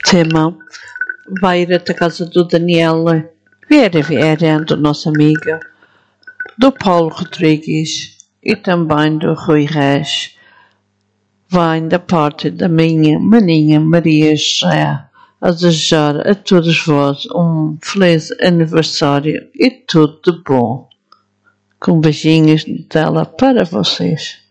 tema vai ir até a casa do Daniel Vieira, do nosso amigo, do Paulo Rodrigues e também do Rui Reis. Vem da parte da minha maninha Maria José a desejar a todos vós um feliz aniversário e tudo de bom. Com beijinhos dela para vocês.